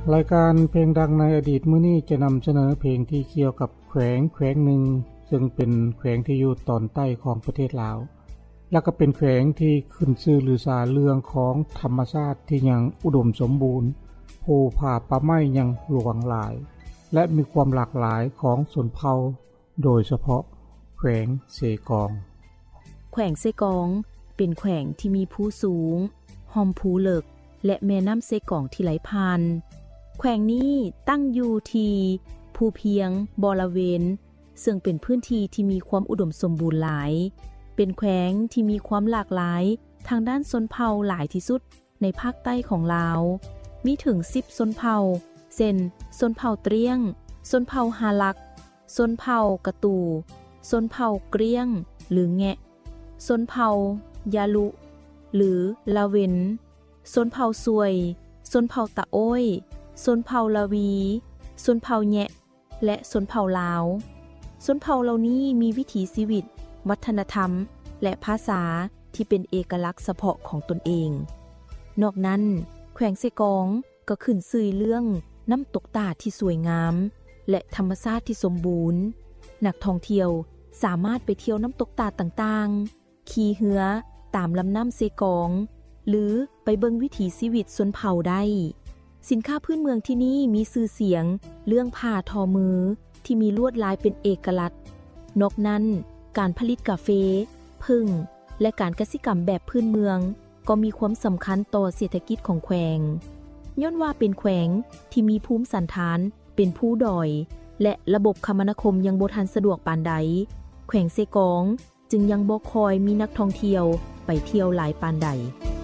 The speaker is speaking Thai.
รายการเพลงดังในอดีตมื้อนี้จะนำเสนอเพลงที่เกี่ยวกับแขวงหนึ่งซึ่งเป็นแขวงที่อยู่ตอนใต้ของประเทศลาวและก็เป็นแขวงที่ขึ้นชื่อลือชาเรื่องของธรรมชาติที่ยังอุดมสมบูรณ์ภูผาป่าไม้ยังหลวงหลายและมีความหลากหลายของชนเผ่าโดยเฉพาะแขวงเซกองแขวงเซกองเป็นแขวงที่มีภูสูงหอมภูเลิกและแม่น้ำเซกองที่ไหลผ่านแขวงนี้ตั้งอยู่ที่ภูเพียงบริเวณซึ่งเป็นพื้นที่ที่มีความอุดมสมบูรณ์หลายเป็นแขวงที่มีความหลากหลายทางด้านชนเผ่าหลายที่สุดในภาคใต้ของลาวมีถึง10ชนเผ่าเช่นชนเผ่าเตรียงชนเผ่าฮาลักชนเผ่ากะตูชนเผ่าเกรียงหรือแงะชนเผ่ายาลุหรือลาเวนชนเผ่าซวยชนเผ่าตะโอ้ยชนเผ่าลาวีชนเผ่าแยะและชนเผ่าลาวชนเผ่าเหล่านี้มีวิถีชีวิตวัฒนธรรมและภาษาที่เป็นเอกลักษณ์เฉพาะของตนเองนอกนั้นแขวงเซกองก็ขึ้นชื่อเรื่องน้ำตกตาดที่สวยงามและธรรมชาติที่สมบูรณ์นักท่องเที่ยวสามารถไปเที่ยวน้ำตกตาดต่างๆขี่เหือตามลำน้ำเซกองหรือไปเบิ่งวิถีชีวิตชนเผ่าได้สินค้าพื้นเมืองที่นี่มีชื่อเสียงเรื่องผ้าทอมือที่มีลวดลายเป็นเอกลักษณ์นอกนั้นการผลิตกาแฟผึ้งและการกสิกรรมแบบพื้นเมืองก็มีความสำคัญต่อเศรษฐกิจของแขวงย้อนว่าเป็นแขวงที่มีภูมิสันฐานเป็นภูดอยและระบบคมนาคมยังบ่ทันสะดวกปานใดแขวงเซกองจึงยังบ่ค่อยมีนักท่องเที่ยวไปเที่ยวหลายปานใด